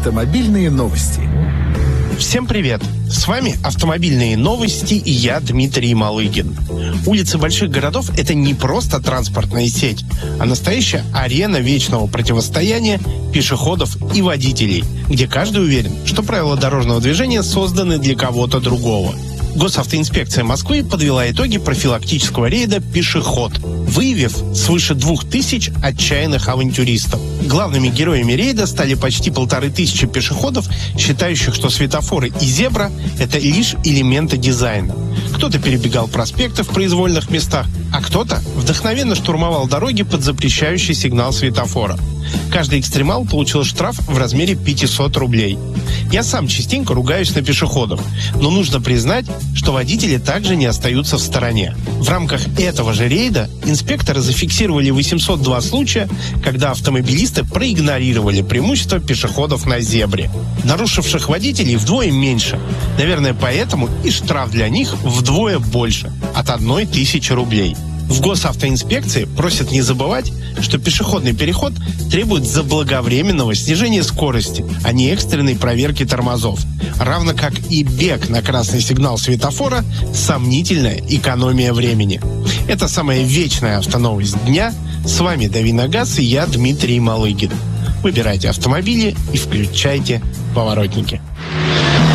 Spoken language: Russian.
Автомобильные новости. Всем привет! С вами «Автомобильные новости» и я, Дмитрий Малыгин. Улицы больших городов – это не просто транспортная сеть, а настоящая арена вечного противостояния пешеходов и водителей, где каждый уверен, что правила дорожного движения созданы для кого-то другого. Госавтоинспекция Москвы подвела итоги профилактического рейда «Пешеход», выявив свыше 2000 отчаянных авантюристов. Главными героями рейда стали почти 1500 пешеходов, считающих, что светофоры и зебра – это лишь элементы дизайна. Кто-то перебегал проспекты в произвольных местах, а кто-то вдохновенно штурмовал дороги под запрещающий сигнал светофора. Каждый экстремал получил штраф в размере 500 рублей. Я сам частенько ругаюсь на пешеходов, но нужно признать, что водители также не остаются в стороне. В рамках этого же рейда инспекторы зафиксировали 802 случая, когда автомобилисты проигнорировали преимущество пешеходов на зебре. Нарушивших водителей вдвое меньше. Наверное, поэтому и штраф для них вдвое больше – от 1000 рублей. В госавтоинспекции просят не забывать, что пешеходный переход требует заблаговременного снижения скорости, а не экстренной проверки тормозов. Равно как и бег на красный сигнал светофора – сомнительная экономия времени. Это самая вечная автоновость дня. С вами Давиногаз и я, Дмитрий Малыгин. Выбирайте автомобили и включайте поворотники.